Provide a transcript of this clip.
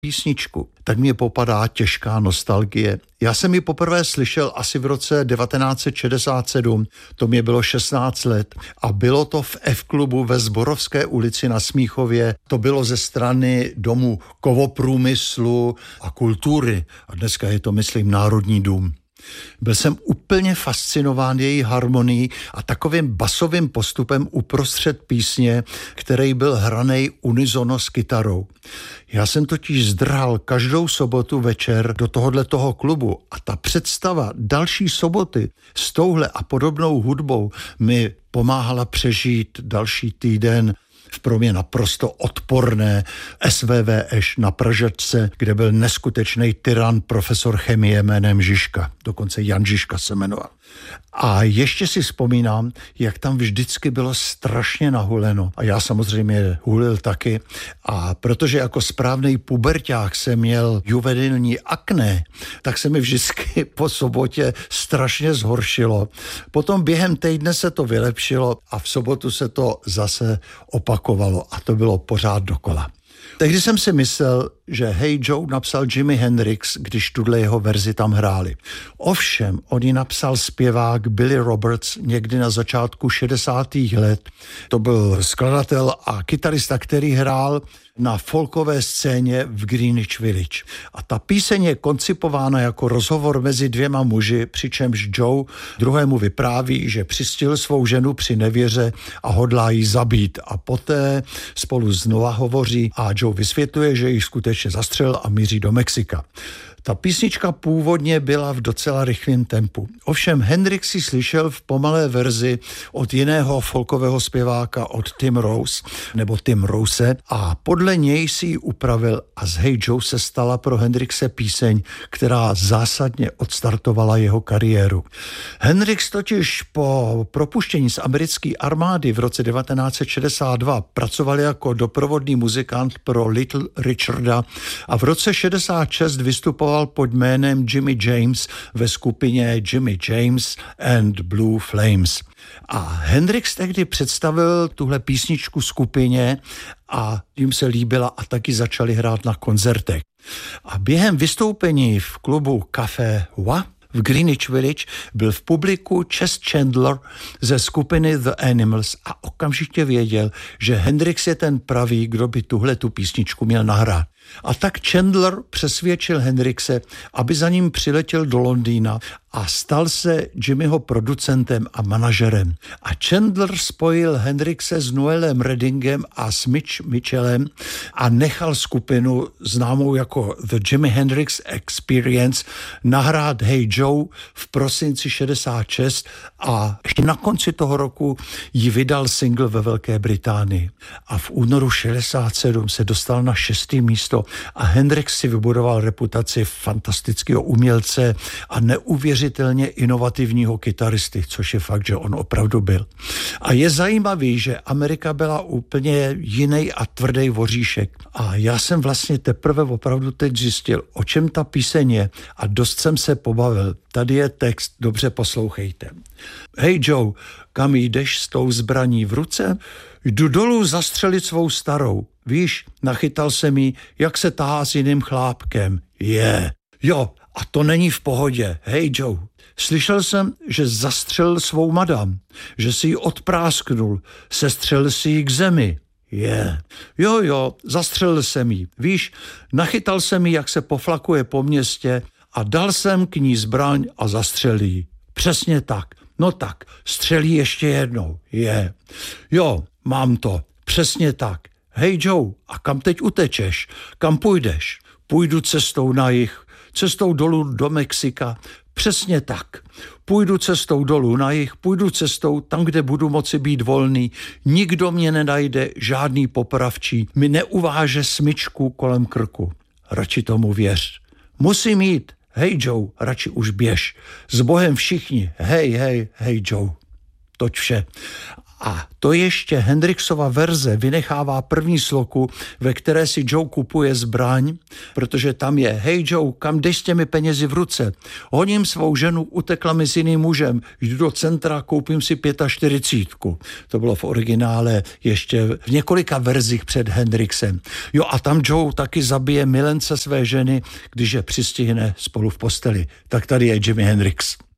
písničku, tak mě popadá těžká nostalgie. Já jsem ji poprvé slyšel asi v roce 1967, to mě bylo 16 let a bylo to v F-klubu ve Zborovské ulici na Smíchově. To bylo ze strany Domu kovoprůmyslu a kultury a dneska je to, myslím, Národní dům. Byl jsem úplně fascinován její harmonií a takovým basovým postupem uprostřed písně, který byl hranej unisono s kytarou. Já jsem totiž zdrhal každou sobotu večer do tohoto klubu a ta představa další soboty s touhle a podobnou hudbou mi pomáhala přežít další týden v pro mě naprosto odporné SVVŠ na Pražačce, kde byl neskutečný tyran profesor chemie jménem Žižka. Dokonce Jan Žižka se jmenoval. A ještě si vzpomínám, jak tam vždycky bylo strašně nahuleno. A já samozřejmě hulil taky. A protože jako správnej puberťák jsem měl juvenilní akné, tak se mi vždycky po sobotě strašně zhoršilo. Potom během týdne se to vylepšilo a v sobotu se to zase opakovalo. A to bylo pořád dokola. Tehdy jsem si myslel, že Hey Joe napsal Jimi Hendrix, když tuhle jeho verzi tam hráli. Ovšem, on ji napsal zpěvák Billy Roberts někdy na začátku 60. let. To byl skladatel a kytarista, který hrál na folkové scéně v Greenwich Village. A ta píseň je koncipována jako rozhovor mezi dvěma muži, přičemž Joe druhému vypráví, že přistihl svou ženu při nevěře a hodlá ji zabít. A poté spolu znova hovoří a Joe vysvětluje, že ji skutečně zastřelil a míří do Mexika. Ta písnička původně byla v docela rychlém tempu. Ovšem Hendrix si slyšel v pomalé verzi od jiného folkového zpěváka, od Tim Rose a podle něj si ji upravil a z Hey Joe se stala pro Hendrixe píseň, která zásadně odstartovala jeho kariéru. Hendrix totiž po propuštění z americké armády v roce 1962 pracoval jako doprovodný muzikant pro Little Richarda a v roce 66 vystupoval pod jménem Jimmy James ve skupině Jimmy James and Blue Flames. A Hendrix tehdy představil tuhle písničku skupině a jim se líbila a taky začali hrát na koncertech. A během vystoupení v klubu Café Wa v Greenwich Village byl v publiku Chess Chandler ze skupiny The Animals a okamžitě věděl, že Hendrix je ten pravý, kdo by tu písničku měl nahrát. A tak Chandler přesvědčil Hendrixe, aby za ním přiletěl do Londýna a stal se Jimmyho producentem a manažerem. A Chandler spojil Hendrixe s Noelem Reddingem a s Mitchellem a nechal skupinu známou jako The Jimi Hendrix Experience nahrát Hey Joe v prosinci 66 a ještě na konci toho roku ji vydal single ve Velké Británii. A v únoru 67 se dostal na 6. místo a Hendrix si vybudoval reputaci fantastického umělce a neuvěřitelně inovativního kytaristy, což je fakt, že on opravdu byl. A je zajímavý, že Amerika byla úplně jiný a tvrdý voříšek. A já jsem vlastně teprve opravdu teď zjistil, o čem ta píseň je a dost jsem se pobavil. Tady je text, dobře poslouchejte. Hey Joe, kam jdeš s tou zbraní v ruce? Jdu dolů zastřelit svou starou. Víš, nachytal jsem jí, jak se tahá s jiným chlápkem. Jo, a to není v pohodě. Hey Joe, slyšel jsem, že zastřelil svou madam, že si ji odprásknul, sestřelil si ji k zemi. Jo, zastřelil jsem ji. Víš, nachytal jsem ji, jak se poflakuje po městě a dal jsem k ní zbraň a zastřelil ji. Přesně tak. No tak, střelí ještě jednou. Jo, mám to. Přesně tak. Hej Joe, a kam teď utečeš? Kam půjdeš? Půjdu cestou na jih, cestou dolů do Mexika. Přesně tak. Půjdu cestou dolů na jih, půjdu cestou tam, kde budu moci být volný. Nikdo mě nenajde, žádný popravčí. Mi neuváže smyčku kolem krku. Radši tomu věř. Musím jít. Hej Joe, radši už běž. S Bohem všichni. Hej Joe. Toť vše. A to ještě Hendrixova verze vynechává první sloku, ve které si Joe kupuje zbraň, protože tam je: hej Joe, kam jdeš s těmi penězi v ruce? Honím svou ženu, utekla mi s jiným mužem, jdu do centra, koupím si 45. To bylo v originále ještě v několika verzích před Hendrixem. Jo, a tam Joe taky zabije milence své ženy, když je přistihne spolu v posteli. Tak tady je Jimi Hendrix.